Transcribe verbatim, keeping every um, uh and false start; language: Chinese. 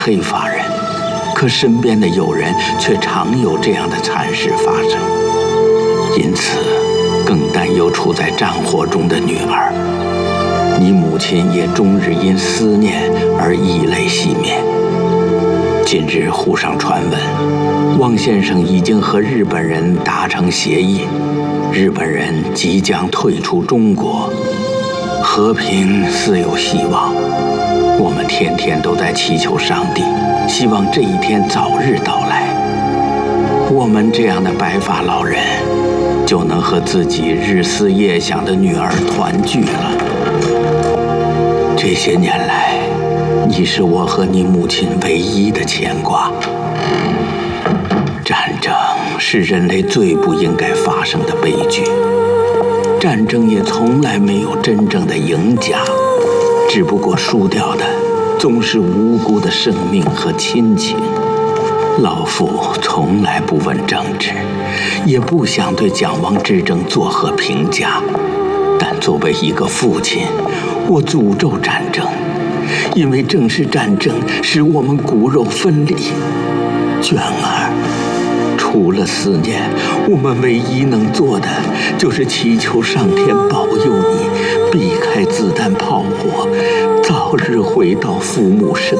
黑发人，可身边的友人却常有这样的惨事发生，因此更担忧处在战火中的女儿。你母亲也终日因思念而以泪洗面。近日沪上传闻，汪先生已经和日本人达成协议，日本人即将退出中国，和平似有希望。我们天天都在祈求上帝，希望这一天早日到来，我们这样的白发老人就能和自己日思夜想的女儿团聚了。这些年来，你是我和你母亲唯一的牵挂。战争是人类最不应该发生的悲剧，战争也从来没有真正的赢家，只不过输掉的总是无辜的生命和亲情。老父从来不问政治，也不想对蒋汪之争作何评价，但作为一个父亲，我诅咒战争，因为正是战争使我们骨肉分离。娟儿，除了思念，我们唯一能做的就是祈求上天保佑你，避开子弹炮火，早日回到父母身